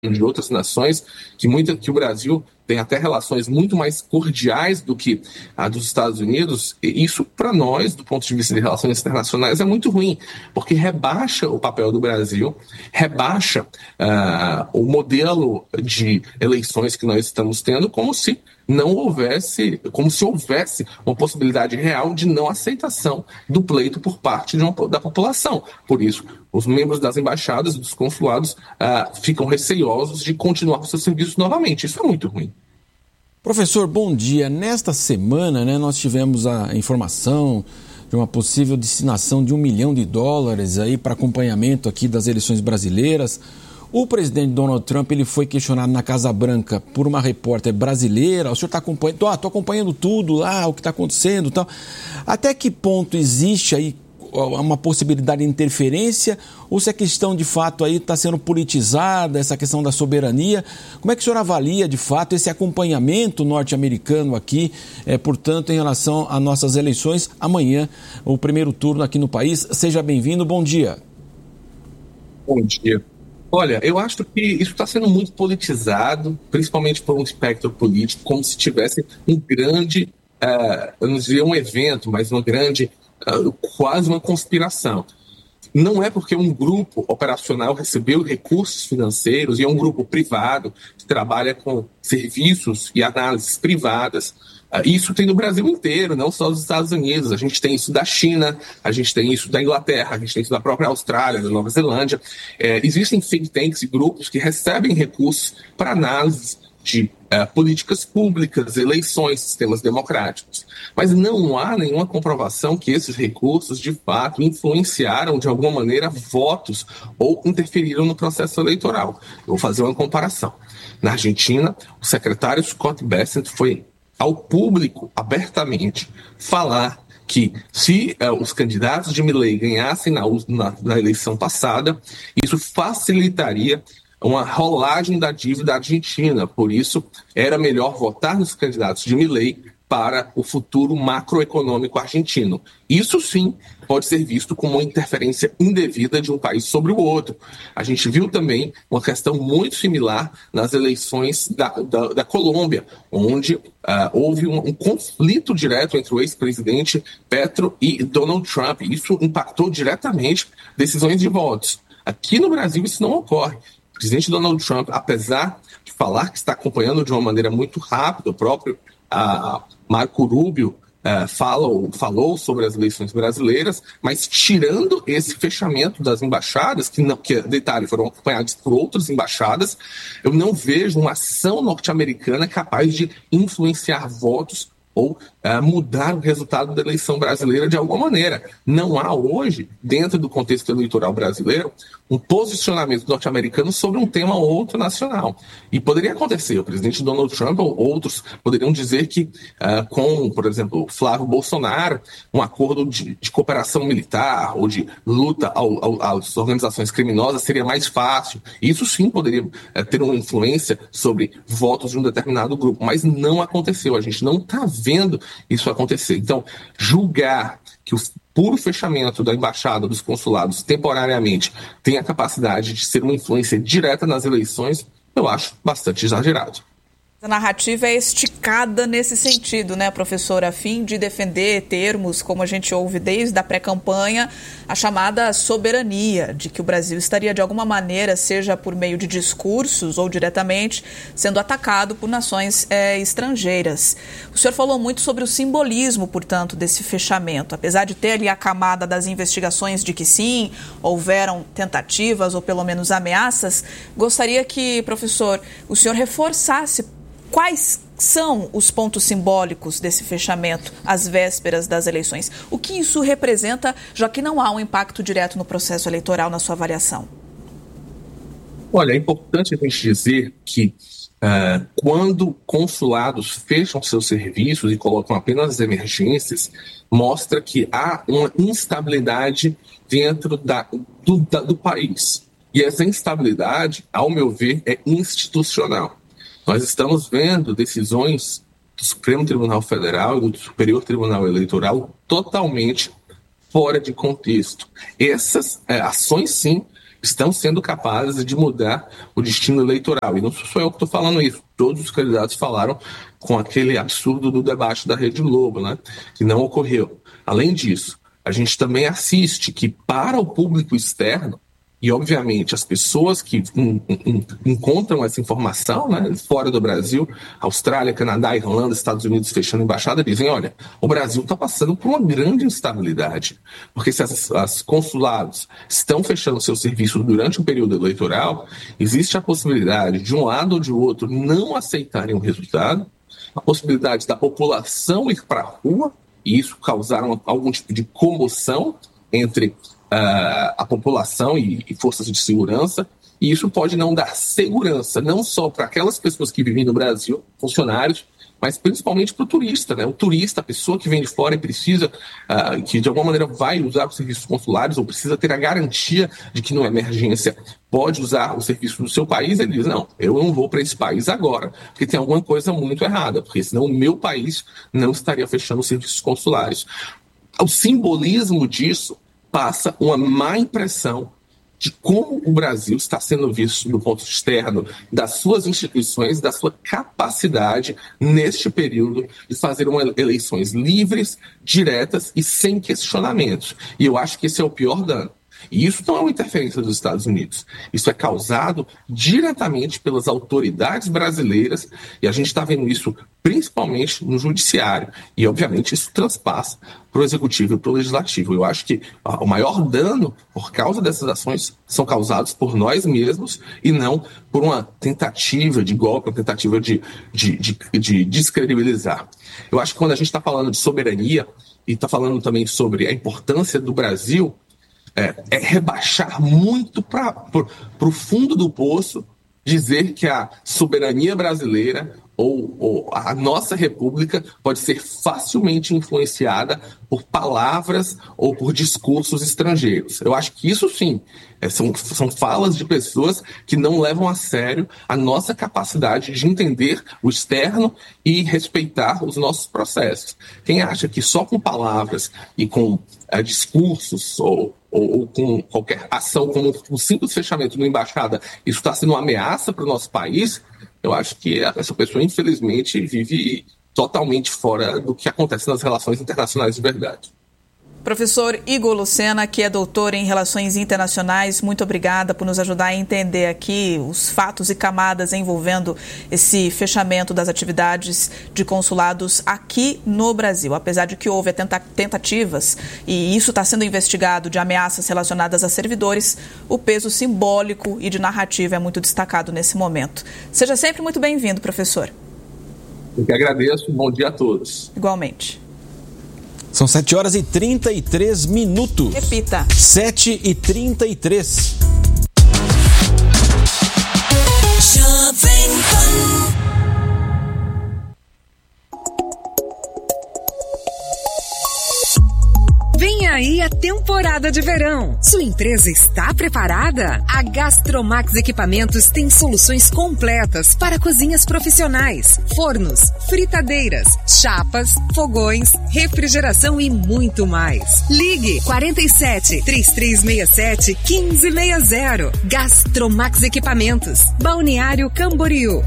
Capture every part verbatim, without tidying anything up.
de outras nações, que, muito, que o Brasil tem até relações muito mais cordiais do que a dos Estados Unidos, e isso, para nós, do ponto de vista de relações internacionais, é muito ruim, porque rebaixa o papel do Brasil, rebaixa uh, o modelo de eleições que nós estamos tendo, como se não houvesse, como se houvesse uma possibilidade real de não aceitação do pleito por parte de uma, da população. Por isso, os membros das embaixadas, dos consulados, uh, ficam receiosos de continuar com seus serviços novamente. Isso é muito ruim. Professor, bom dia. Nesta semana, né, nós tivemos a informação de uma possível destinação de um milhão de dólares aí para acompanhamento aqui das eleições brasileiras. O presidente Donald Trump ele foi questionado na Casa Branca por uma repórter brasileira. O senhor está acompanhando? Estou ah, acompanhando tudo lá, o que está acontecendo e tal. Até que ponto existe aí uma possibilidade de interferência, ou se a questão de fato aí está sendo politizada, essa questão da soberania? Como é que o senhor avalia de fato esse acompanhamento norte-americano aqui, é, portanto, em relação às nossas eleições amanhã, o primeiro turno aqui no país? Seja bem-vindo, bom dia. Bom dia. Olha, eu acho que isso está sendo muito politizado, principalmente por um espectro político, como se tivesse um grande, uh, eu não diria um evento, mas uma grande Uh, quase uma conspiração. Não é porque um grupo operacional recebeu recursos financeiros e é um grupo privado que trabalha com serviços e análises privadas. Uh, isso tem no Brasil inteiro, não só nos Estados Unidos. A gente tem isso da China, a gente tem isso da Inglaterra, a gente tem isso da própria Austrália, da Nova Zelândia. É, existem think tanks e grupos que recebem recursos para análises de uh, políticas públicas, eleições, sistemas democráticos. Mas não há nenhuma comprovação que esses recursos, de fato, influenciaram, de alguma maneira, votos ou interferiram no processo eleitoral. Eu vou fazer uma comparação. Na Argentina, o secretário Scott Bessent foi ao público, abertamente, falar que se uh, os candidatos de Milei ganhassem na, na, na eleição passada, isso facilitaria uma rolagem da dívida argentina. Por isso, era melhor votar nos candidatos de Milei para o futuro macroeconômico argentino. Isso sim pode ser visto como uma interferência indevida de um país sobre o outro. A gente viu também uma questão muito similar nas eleições da, da, da Colômbia, onde uh, houve um, um conflito direto entre o ex-presidente Petro e Donald Trump. Isso impactou diretamente decisões de votos. Aqui no Brasil isso não ocorre. O presidente Donald Trump, apesar de falar que está acompanhando de uma maneira muito rápida, o próprio uh, Marco Rubio uh, falou, falou sobre as eleições brasileiras, mas tirando esse fechamento das embaixadas, que, não, que detalhe, foram acompanhadas por outras embaixadas, eu não vejo uma ação norte-americana capaz de influenciar votos ou uh, mudar o resultado da eleição brasileira de alguma maneira. Não há hoje, dentro do contexto eleitoral brasileiro, um posicionamento norte-americano sobre um tema ou outro nacional. E poderia acontecer, o presidente Donald Trump ou outros poderiam dizer que uh, com, por exemplo, Flávio Bolsonaro, um acordo de, de cooperação militar ou de luta ao, ao, às organizações criminosas seria mais fácil. Isso sim poderia uh, ter uma influência sobre votos de um determinado grupo, mas não aconteceu. A gente não está vendo isso acontecer. Então, julgar que o puro fechamento da embaixada, dos consulados, temporariamente, tem a capacidade de ser uma influência direta nas eleições, eu acho bastante exagerado. A narrativa é esticada nesse sentido, né, professor, a fim de defender termos, como a gente ouve desde a pré-campanha, a chamada soberania, de que o Brasil estaria de alguma maneira, seja por meio de discursos ou diretamente, sendo atacado por nações é, estrangeiras. O senhor falou muito sobre o simbolismo, portanto, desse fechamento. Apesar de ter ali a camada das investigações de que sim, houveram tentativas ou pelo menos ameaças, gostaria que, professor, o senhor reforçasse quais são os pontos simbólicos desse fechamento às vésperas das eleições. O que isso representa, já que não há um impacto direto no processo eleitoral, na sua avaliação? Olha, é importante a gente dizer que uh, quando consulados fecham seus serviços e colocam apenas emergências, mostra que há uma instabilidade dentro da, do, da, do país. E essa instabilidade, ao meu ver, é institucional. Nós estamos vendo decisões do Supremo Tribunal Federal e do Superior Tribunal Eleitoral totalmente fora de contexto. Essas é, ações, sim, estão sendo capazes de mudar o destino eleitoral. E não sou eu que estou falando isso, todos os candidatos falaram com aquele absurdo do debate da Rede Globo, né, que não ocorreu. Além disso, a gente também assiste que para o público externo, e obviamente as pessoas que in, in, encontram essa informação, né, fora do Brasil, Austrália, Canadá, Irlanda, Estados Unidos fechando embaixada, dizem, olha, o Brasil está passando por uma grande instabilidade, porque se as, as consulados estão fechando seus serviços durante o período eleitoral, existe a possibilidade de um lado ou de outro não aceitarem o resultado, a possibilidade da população ir para a rua, e isso causar algum tipo de comoção entre Uh, a população e, e forças de segurança, e isso pode não dar segurança, não só para aquelas pessoas que vivem no Brasil, funcionários, mas principalmente para o turista, né? O turista, a pessoa que vem de fora e precisa, uh, que de alguma maneira vai usar os serviços consulares ou precisa ter a garantia de que numa emergência pode usar o serviço do seu país, ele diz, não, eu não vou para esse país agora, porque tem alguma coisa muito errada, porque senão o meu país não estaria fechando os serviços consulares. O simbolismo disso passa uma má impressão de como o Brasil está sendo visto do ponto externo, das suas instituições, da sua capacidade, neste período, de fazer uma eleições livres, diretas e sem questionamentos. E eu acho que esse é o pior dano. E isso não é uma interferência dos Estados Unidos. Isso é causado diretamente pelas autoridades brasileiras, e a gente está vendo isso principalmente no judiciário. E, obviamente, isso transpassa para o executivo e para o legislativo. Eu acho que o maior dano, por causa dessas ações, são causados por nós mesmos e não por uma tentativa de golpe, uma tentativa de, de, de, de descredibilizar. Eu acho que quando a gente está falando de soberania e está falando também sobre a importância do Brasil, É, é rebaixar muito para o fundo do poço, dizer que a soberania brasileira ou, ou a nossa república pode ser facilmente influenciada por palavras ou por discursos estrangeiros. Eu acho que isso sim, é, são, são falas de pessoas que não levam a sério a nossa capacidade de entender o externo e respeitar os nossos processos. Quem acha que só com palavras e com é, discursos ou Ou, ou com qualquer ação, como um simples fechamento de uma embaixada, isso está sendo uma ameaça para o nosso país, eu acho que essa pessoa, infelizmente, vive totalmente fora do que acontece nas relações internacionais de verdade. Professor Igor Lucena, que é doutor em Relações Internacionais, muito obrigada por nos ajudar a entender aqui os fatos e camadas envolvendo esse fechamento das atividades de consulados aqui no Brasil. Apesar de que houve tentativas, e isso está sendo investigado, de ameaças relacionadas a servidores, o peso simbólico e de narrativa é muito destacado nesse momento. Seja sempre muito bem-vindo, professor. Eu que agradeço. Bom dia a todos. Igualmente. São sete horas e trinta e três minutos. Repita. sete e trinta e três. Jovem Pan. Vem aí a temporada de verão. Sua empresa está preparada? A Gastromax Equipamentos tem soluções completas para cozinhas profissionais, fornos, fritadeiras, chapas, fogões, refrigeração e muito mais. Ligue quarenta e sete, trinta e três sessenta e sete, quinze sessenta. Gastromax Equipamentos, Balneário Camboriú.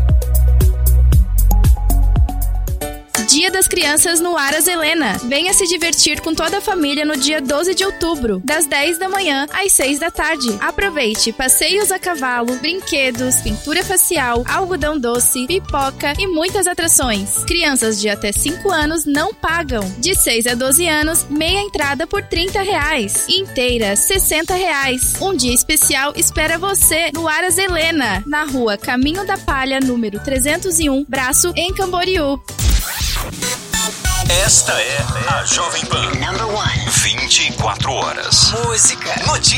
Dia das Crianças no Aras Helena. Venha se divertir com toda a família no dia doze de outubro, das dez da manhã às seis da tarde. Aproveite passeios a cavalo, brinquedos, pintura facial, algodão doce, pipoca e muitas atrações. Crianças de até cinco anos não pagam. De seis a doze anos, meia entrada por trinta reais. Inteira, sessenta reais. Um dia especial espera você no Aras Helena, na rua Caminho da Palha, número trezentos e um, Braço, em Camboriú. Esta é a Jovem Pan. Number one. vinte e quatro horas. Música. Notícias.